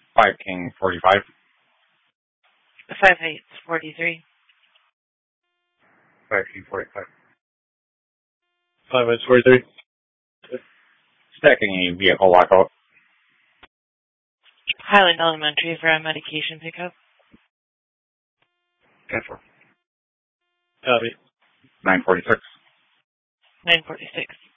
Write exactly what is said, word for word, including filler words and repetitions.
five King forty-five. five eight forty-three. five King forty-five. five eight forty-three. Stacking a vehicle lockout. Highland Elementary for a medication pickup. Cancel. Copy. nine forty-six. nine forty-six.